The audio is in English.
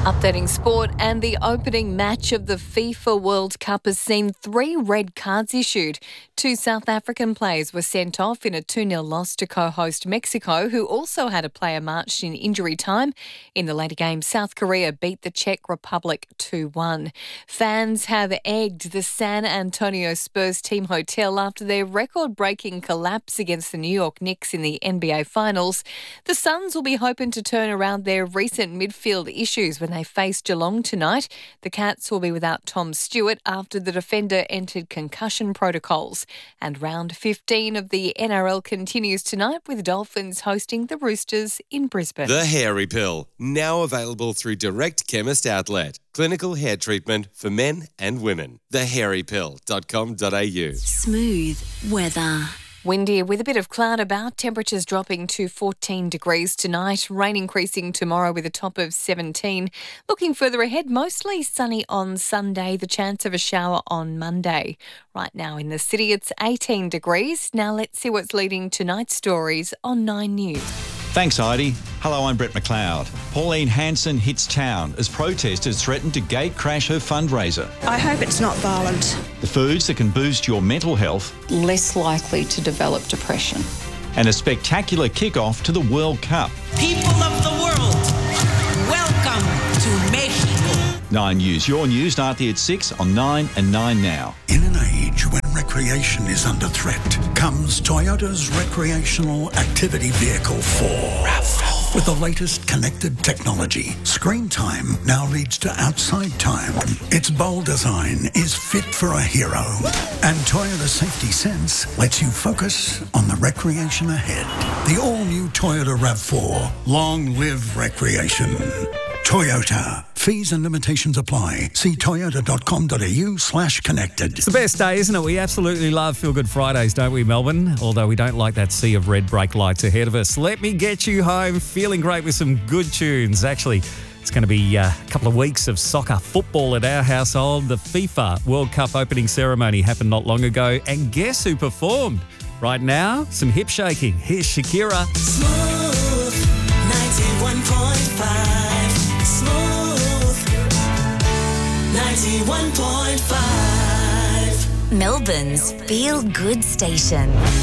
Updating sport, and the opening match of the FIFA World Cup has seen 3 red cards issued. 2 South African players were sent off in a 2-0 loss to co-host Mexico, who also had a player marched in injury time. In the later game, South Korea beat the Czech Republic 2-1. Fans have egged the San Antonio Spurs team hotel after their record-breaking collapse against the New York Knicks in the NBA Finals. The Suns will be hoping to turn around their recent midfield issues when they face Geelong tonight. The Cats will be without Tom Stewart after the defender entered concussion protocols. And round 15 of the NRL continues tonight with Dolphins hosting the Roosters in Brisbane. The Hairy Pill, now available through Direct Chemist Outlet. Clinical hair treatment for men and women. thehairypill.com.au. Smooth weather. Windy with a bit of cloud about, temperatures dropping to 14 degrees tonight, rain increasing tomorrow with a top of 17. Looking further ahead, mostly sunny on Sunday, the chance of a shower on Monday. Right now in the city, it's 18 degrees. Now let's see what's leading tonight's stories on 9 News. Thanks, Heidi. Hello, I'm Brett McLeod. Pauline Hanson hits town as protesters threaten to gate crash her fundraiser. I hope it's not violent. The foods that can boost your mental health. Less likely to develop depression. And a spectacular kick-off to the World Cup. People of the world, welcome to Mexico. 9 News, your news, nightly at 6 on 9 and 9 Now. In an age when recreation is under threat, comes Toyota's recreational activity vehicle 4. RAV4. With the latest connected technology, screen time now leads to outside time. Its bold design is fit for a hero. And Toyota Safety Sense lets you focus on the recreation ahead. The all-new Toyota RAV4. Long live recreation. Toyota. Fees and limitations apply. See toyota.com.au/connected. It's the best day, isn't it? We absolutely love Feel Good Fridays, don't we, Melbourne? Although we don't like that sea of red brake lights ahead of us. Let me get you home feeling great with some good tunes. Actually, it's going to be a couple of weeks of soccer football at our household. The FIFA World Cup opening ceremony happened not long ago. And guess who performed? Right now, some hip shaking. Here's Shakira. Smooth 91.5. Smooth 91.5. Melbourne's Feel Good Station.